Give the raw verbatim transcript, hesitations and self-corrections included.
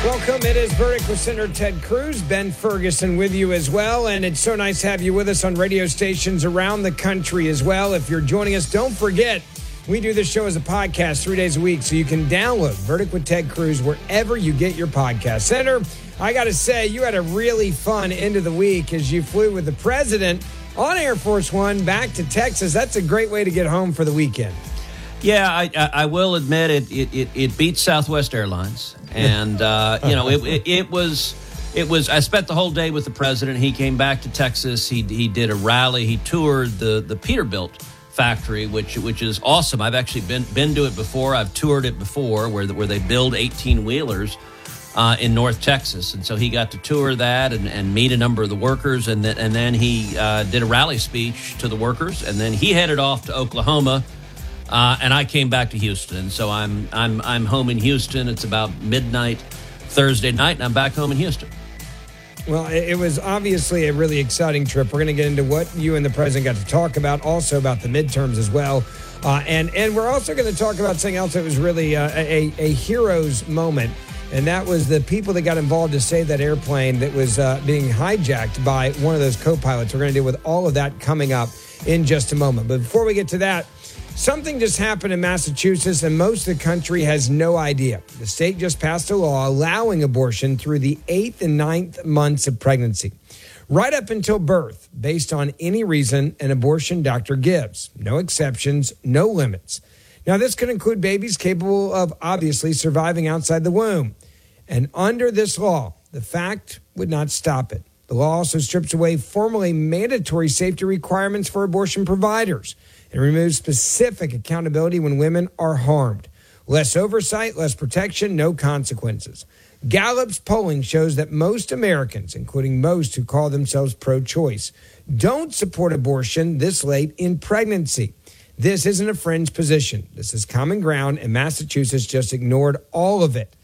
Welcome. It is Verdict with Senator Ted Cruz, Ben Ferguson with you as well. And it's so nice to have you with us on radio stations around the country as well. If you're joining us, don't forget, we do this show as a podcast three days a week, so you can download Verdict with Ted Cruz wherever you get your podcast. Senator, I got to say, you had a really fun end of the week as you flew with the president on Air Force One back to Texas. That's a great way to get home for the weekend. Yeah, I, I, I will admit it, it, it, it beats Southwest Airlines. And, uh, you know, it, it, it was, it was, I spent the whole day with the president. He came back to Texas. He he did a rally. He toured the, the Peterbilt factory, which which is awesome. I've actually been been to it before. I've toured it before, where where they build eighteen-wheelers uh, in North Texas. And so he got to tour that and, and meet a number of the workers. And then, and then he uh, did a rally speech to the workers. And then he headed off to Oklahoma. Uh, and I came back to Houston, and so I'm I'm I'm home in Houston. It's about midnight Thursday night, and I'm back home in Houston. Well, it was obviously a really exciting trip. We're going to get into what you and the president got to talk about, also about the midterms as well, uh, and and we're also going to talk about something else that was really uh, a a hero's moment, and that was the people that got involved to save that airplane that was uh, being hijacked by one of those co-pilots. We're going to deal with all of that coming up in just a moment. But before we get to that, something just happened in Massachusetts, and most of the country has no idea. The state just passed a law allowing abortion through the eighth and ninth months of pregnancy, right up until birth, based on any reason an abortion doctor gives. No exceptions, no limits. Now, this could include babies capable of obviously surviving outside the womb. And under this law, the fact would not stop it. The law also strips away formerly mandatory safety requirements for abortion providers and removes specific accountability when women are harmed. Less oversight, less protection, no consequences. Gallup's polling shows that most Americans, including most who call themselves pro-choice, don't support abortion this late in pregnancy. This isn't a fringe position. This is common ground, and Massachusetts just ignored all of it.